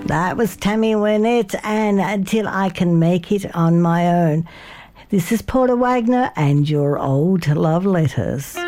That was Tammy Wynette and Until I Can Make It on My Own. This is Paula Wagner and your old love letters.